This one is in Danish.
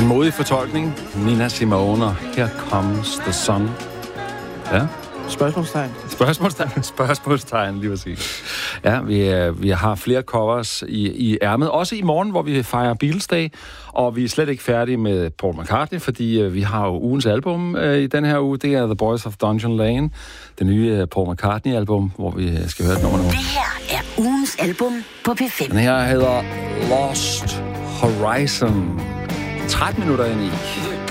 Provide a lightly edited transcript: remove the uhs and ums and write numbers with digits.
En modig fortolkning. Nina Simone, Here Comes the Sun. Ja. Spørgsmålstegn, lige præcis. Ja, vi har flere covers i ærmet. Også i morgen, hvor vi fejrer Beatles-dag. Og vi er slet ikke færdige med Paul McCartney, fordi vi har jo ugens album i den her uge. Det er The Boys of Dungeon Lane. Det nye Paul McCartney-album, hvor vi skal høre et nummer nu. Det her er ugens album på P5. Den her hedder Lost Horizon. 13 minutter ind i.